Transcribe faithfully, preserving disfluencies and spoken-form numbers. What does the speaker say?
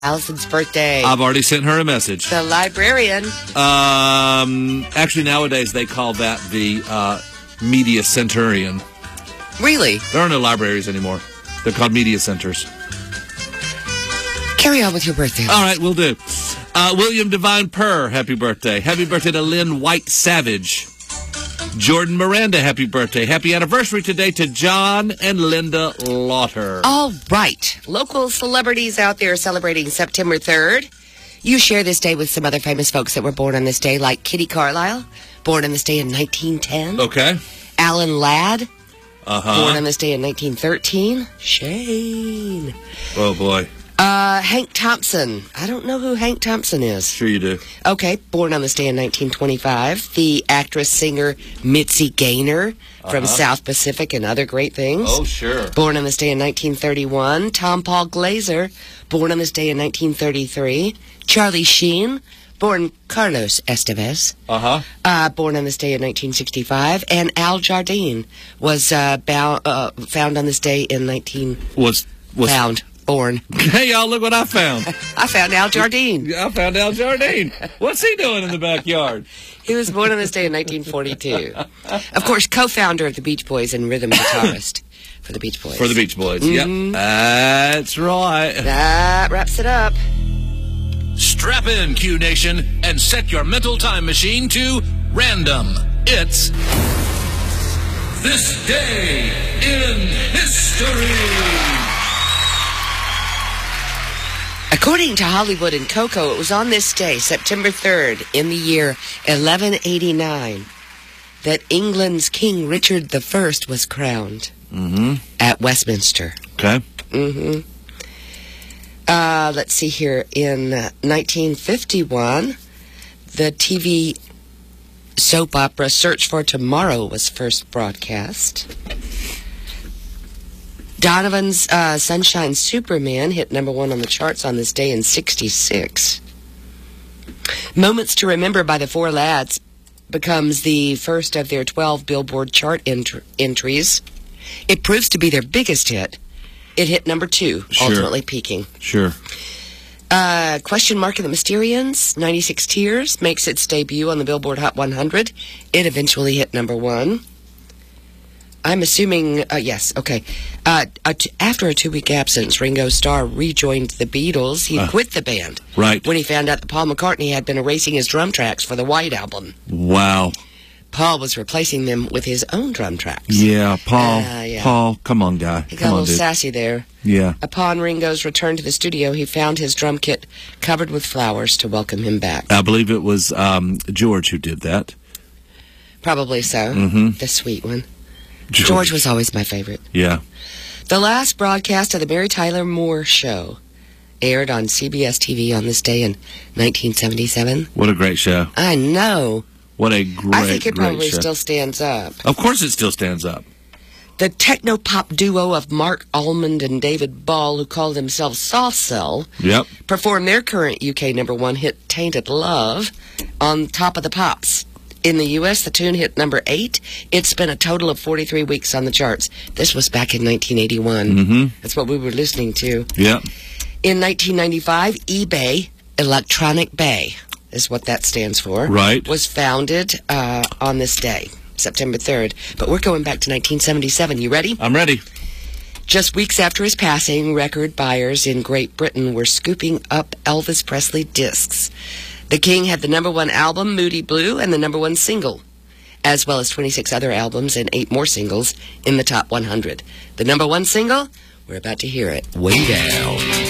Allison's birthday. I've already sent her a message. The librarian. Um, actually, nowadays they call that the uh, media centurion. Really? There are no libraries anymore. They're called media centers. Carry on with your birthday. All right, we'll do. Uh, William Devine Purr, happy birthday. Happy birthday to Lynn White Savage. Jordan Miranda, happy birthday. Happy anniversary today to John and Linda Lauter. All right. Local celebrities out there celebrating September third. You share this day with some other famous folks that were born on this day, like Kitty Carlisle, born on this day in nineteen ten. Okay. Alan Ladd, uh-huh. born on this day in nineteen thirteen. Shane. Oh, boy. Uh, Hank Thompson. I don't know who Hank Thompson is. Sure you do. Okay, born on this day in nineteen twenty-five. The actress-singer Mitzi Gaynor uh-huh. from South Pacific and Other Great Things. Oh, sure. Born on this day in nineteen thirty-one. Tom Paul Glazer, born on this day in nineteen thirty-three. Charlie Sheen, born Carlos Estevez. Uh-huh. Uh, born on this day in nineteen sixty-five. And Al Jardine was uh, bow- uh, found on this day in nineteen... Was... was found. Born. Hey, y'all, look what I found. I found Al Jardine. I found Al Jardine. What's he doing in the backyard? He was born on this day in nineteen forty-two. Of course, co-founder of the Beach Boys and rhythm guitarist for the Beach Boys. For the Beach Boys, mm-hmm. Yep. That's right. That wraps it up. Strap in, Q Nation, and set your mental time machine to random. It's This Day in History. According to Hollywood and Coco, it was on this day, September third, in the year eleven eighty-nine, that England's King Richard the First was crowned mm-hmm. at Westminster. Okay. Mm-hmm. Uh, let's see here. In uh, nineteen fifty-one, the T V soap opera Search for Tomorrow was first broadcast. Donovan's uh, Sunshine Superman hit number one on the charts on this day in sixty-six. Moments to Remember by the Four Lads becomes the first of their twelve Billboard chart ent- entries. It proves to be their biggest hit. It hit number two, sure. ultimately peaking. Sure. Uh, Question Mark and the Mysterians, ninety-six Tears, makes its debut on the Billboard Hot one hundred. It eventually hit number one. I'm assuming, uh, yes, okay. Uh, a t- after a two-week absence, Ringo Starr rejoined the Beatles. He uh, quit the band. Right. When he found out that Paul McCartney had been erasing his drum tracks for the White Album. Wow. Paul was replacing them with his own drum tracks. Yeah, Paul. Uh, yeah. Paul, come on, guy. He got come a on, little dude. sassy there. Yeah. Upon Ringo's return to the studio, he found his drum kit covered with flowers to welcome him back. I believe it was um, George who did that. Probably so. Mm-hmm. The sweet one. George. George was always my favorite. Yeah. The last broadcast of the Mary Tyler Moore Show aired on C B S T V on this day in nineteen seventy-seven. What a great show. I know. What a great, I think it great probably show. still stands up. Of course it still stands up. The techno-pop duo of Mark Almond and David Ball, who called themselves Soft Cell, yep. performed their current U K number one hit, Tainted Love, on Top of the Pops. In the U S, the tune hit number eight. It spent a total of forty-three weeks on the charts. This was back in nineteen eighty-one. Mm-hmm. That's what we were listening to. Yeah. In nineteen ninety-five, eBay, Electronic Bay, is what that stands for. Right. Was founded uh, on this day, September third. But we're going back to nineteen seventy-seven. You ready? I'm ready. Just weeks after his passing, record buyers in Great Britain were scooping up Elvis Presley discs. The King had the number one album, Moody Blue, and the number one single, as well as twenty-six other albums and eight more singles in the top one hundred. The number one single, we're about to hear it, Way Down.